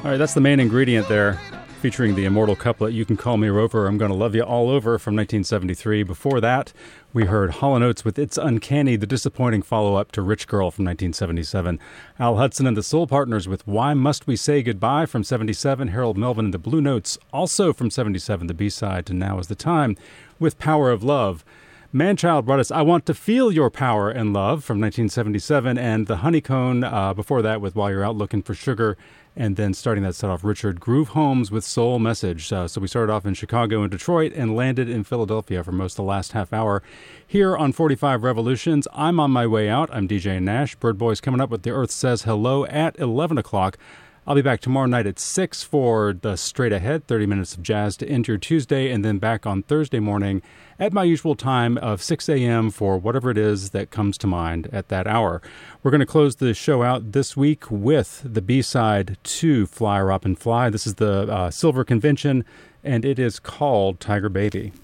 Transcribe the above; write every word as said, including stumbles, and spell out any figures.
All right, that's the main ingredient there, featuring the immortal couplet, "You Can Call Me Rover, I'm Gonna Love You All Over" from nineteen seventy-three. Before that, we heard Hall and Oates with "It's Uncanny," the disappointing follow-up to "Rich Girl" from nineteen seventy-seven. Al Hudson and the Soul Partners with "Why Must We Say Goodbye" from seventy-seven. Harold Melvin and the Blue Notes, also from seventy-seven, the B-side to "Now Is the Time" with "Power of Love." Manchild brought us "I Want to Feel Your Power and Love" from nineteen seventy-seven, and the Honeycone uh, before that with "While You're Out Looking for Sugar," and then starting that set off, Richard Groove Holmes with "Soul Message." Uh, so we started off in Chicago and Detroit and landed in Philadelphia for most of the last half hour. Here on forty-five Revolutions, I'm on my way out. I'm D J Nash. Bird Boy's coming up with "The Earth Says Hello" at eleven o'clock. I'll be back tomorrow night at six for the Straight Ahead, thirty minutes of jazz to end your Tuesday, and then back on Thursday morning at my usual time of six a.m. for whatever it is that comes to mind at that hour. We're going to close the show out this week with the B-side to "Fly, Robin, Fly." This is the uh, Silver Convention, and it is called "Tiger Baby."